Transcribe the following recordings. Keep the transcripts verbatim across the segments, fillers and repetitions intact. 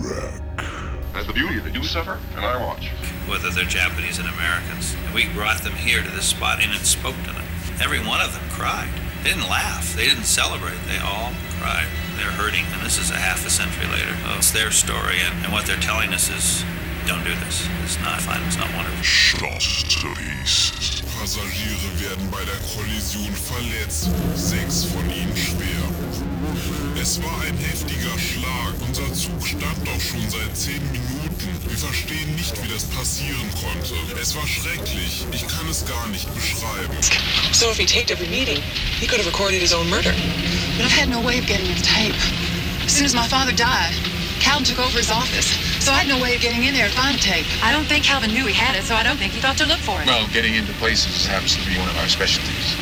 wreck. That's the beauty of it. You suffer, and I watch. Whether they're Japanese and Americans. And we brought them here to this spot in and spoke to them. Every one of them cried. They didn't laugh. They didn't celebrate. They all cried. They're hurting. And this is a half a century later. Oh, it's their story. And, and what they're telling us is, don't do this. It's not fun. It's not wonderful. Schloss to pieces. Passagiere werden bei der Kollision verletzt. Sechs von ihnen schwer. Es war ein heftiger Schlag. Unser Zug stand doch schon seit zehn Minuten. Wir verstehen nicht, wie das passieren konnte. Es war schrecklich. Ich kann es gar nicht beschreiben. So if he taped every meeting, he could have recorded his own murder. But I've had no way of getting the tape. As soon as my father died, Calvin took over his office. So I had no way of getting in there to find the tape. I don't think Calvin knew he had it, so I don't think he thought to look for it. Well, getting into places happens to be one of our specialties.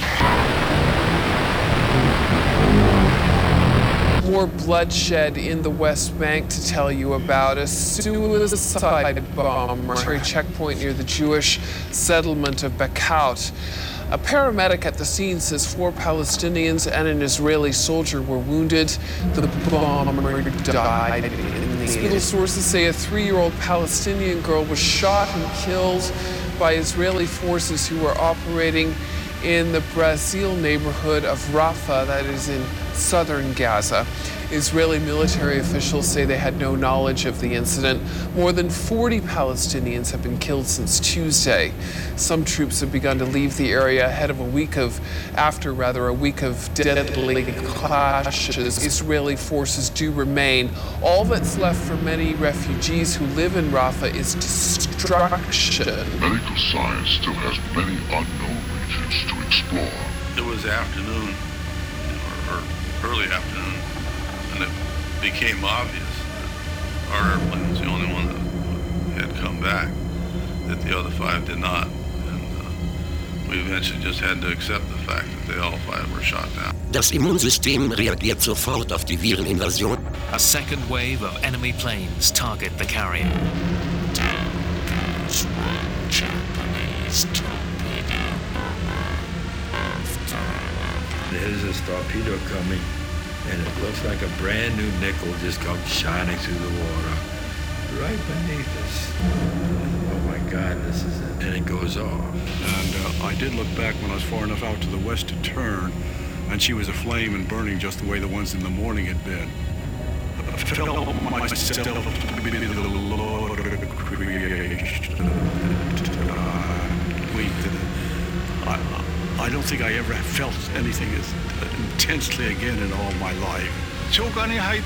More bloodshed in the West Bank to tell you about. A suicide bomber, a checkpoint near the Jewish settlement of Bekaut. A paramedic at the scene says four Palestinians and an Israeli soldier were wounded. The bomber died in the hospital. Sources say a three-year-old Palestinian girl was shot and killed by Israeli forces who were operating in the Brazil neighborhood of Rafah, that is in southern Gaza. Israeli military officials say they had no knowledge of the incident. More than forty Palestinians have been killed since Tuesday. Some troops have begun to leave the area ahead of a week of, after rather, a week of deadly clashes. Israeli forces do remain. All that's left for many refugees who live in Rafah is destruction. Medical science still has many unknown regions to explore. It was afternoon, or, or early afternoon, and it became obvious that our airplane was the only one that had come back, that the other five did not. And uh, we eventually just had to accept the fact that they all five were shot down. Das Immunsystem reagiert sofort auf die Vireninvasion. A second wave of enemy planes target the carrier. That's one Japanese torpedo. There's a torpedo coming, and it looks like a brand new nickel just comes shining through the water, right beneath us. Oh my God, this is it. And it goes off. And uh, I did look back when I was far enough out to the west to turn, and she was aflame and burning just the way the ones in the morning had been. I felt myself to be the Lord of creation. I, I don't think I ever felt anything as intensely again in all my life. 消火に入った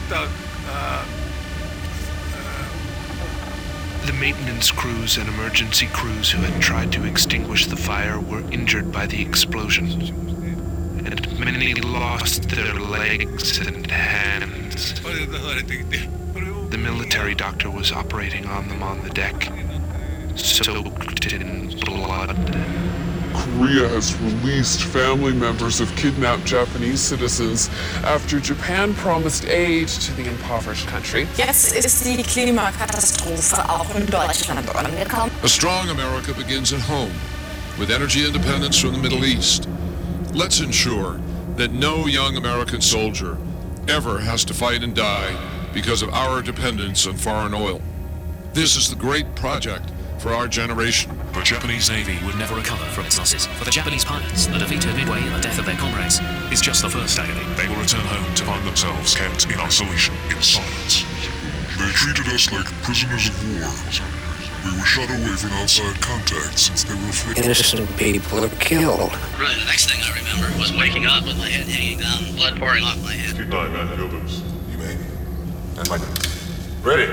The maintenance crews and emergency crews who had tried to extinguish the fire were injured by the explosion, and many lost their legs and hands. The military doctor was operating on them on the deck, soaked in blood. Korea has released family members of kidnapped Japanese citizens after Japan promised aid to the impoverished country. Jetzt ist die Klimakatastrophe auch in Deutschland angekommen. A strong America begins at home, with energy independence from the Middle East. Let's ensure that no young American soldier ever has to fight and die because of our dependence on foreign oil. This is the great project for our generation. The Japanese Navy would never recover from its losses. For the Japanese pilots, the defeat at Midway and the death of their comrades is just the first agony. They will return home to find themselves kept in isolation, in silence. They treated us like prisoners of war. We were shut away from outside contact since they were afraid. Innocent people are killed. Really, the next thing I remember was waking up with my head hanging down, blood pouring off my head. Goodbye, man, Phillips. You may. And my... Ready.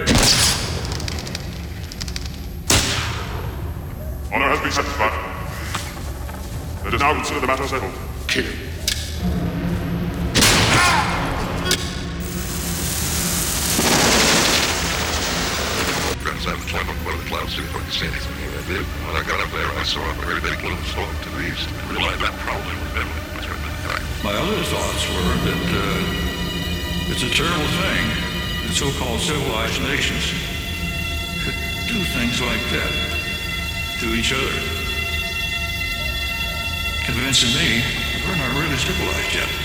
Honor has been satisfied. Let us now consider the matter settled. Kill. Friends, I was climbing up one of the clouds sitting for the city. When I got up there, I saw a very big little storm to the east. I realized that probably was them. My other thoughts were that uh, it's a terrible thing that so-called civilized nations could do things like that to each other, convincing me we're not really civilized yet.